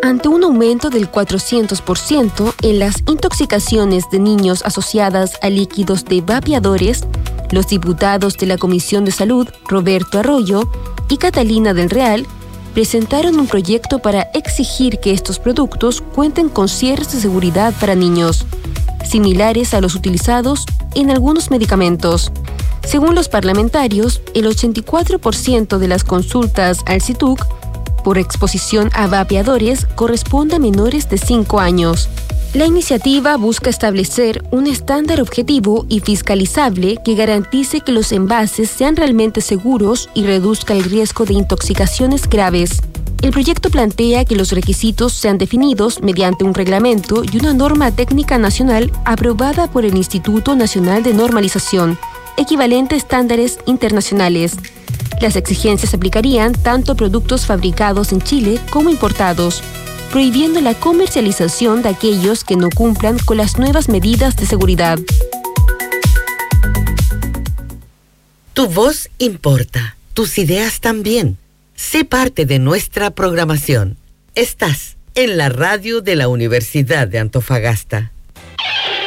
ante un aumento del 400% en las intoxicaciones de niños asociadas a líquidos de vapeadores, los diputados de la Comisión de Salud, Roberto Arroyo y Catalina del Real, presentaron un proyecto para exigir que estos productos cuenten con cierres de seguridad para niños, similares a los utilizados en algunos medicamentos. Según los parlamentarios, el 84% de las consultas al CITUC por exposición a vapeadores corresponde a menores de 5 años. La iniciativa busca establecer un estándar objetivo y fiscalizable que garantice que los envases sean realmente seguros y reduzca el riesgo de intoxicaciones graves. El proyecto plantea que los requisitos sean definidos mediante un reglamento y una norma técnica nacional aprobada por el Instituto Nacional de Normalización, equivalente a estándares internacionales. Las exigencias se aplicarían tanto a productos fabricados en Chile como importados, prohibiendo la comercialización de aquellos que no cumplan con las nuevas medidas de seguridad. Tu voz importa, tus ideas también. Sé parte de nuestra programación. Estás en la radio de la Universidad de Antofagasta.